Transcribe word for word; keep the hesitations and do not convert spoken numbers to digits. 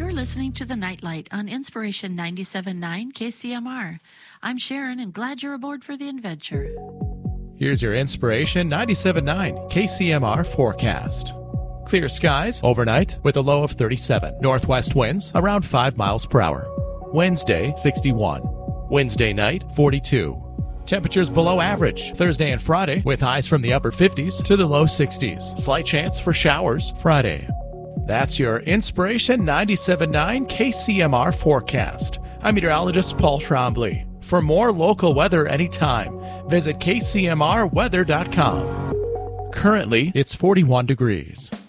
You're listening to The Nightlight on Inspiration ninety-seven point nine K C M R. I'm Sharon and glad you're aboard for the adventure. Here's your Inspiration ninety-seven point nine K C M R forecast. Clear skies overnight with a low of thirty-seven. Northwest winds around five miles per hour. Wednesday, sixty-one. Wednesday night, forty-two. Temperatures below average Thursday and Friday with highs from the upper fifties to the low sixties. Slight chance for showers Friday. That's your Inspiration ninety-seven point nine K C M R forecast. I'm meteorologist Paul Trombley. For more local weather anytime, visit K C M R weather dot com. Currently, it's forty-one degrees.